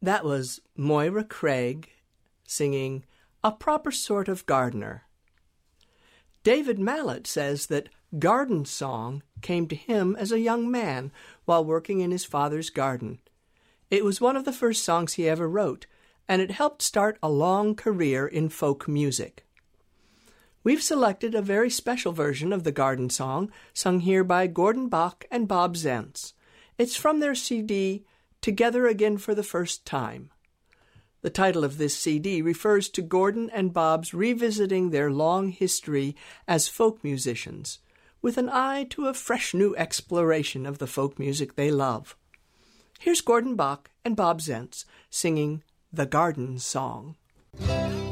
That was Moira Craig singing A Proper Sort of Gardener. David Mallet says that garden song came to him as a young man while working in his father's garden. It was one of the first songs he ever wrote, and it helped start a long career in folk music. We've selected a very special version of the garden song, sung here by Gordon Bok and Bob Zentz. It's from their CD, Together Again for the First Time. The title of this CD refers to Gordon and Bob's revisiting their long history as folk musicians, with an eye to a fresh new exploration of the folk music they love. Here's Gordon Bok and Bob Zentz singing The Garden Song.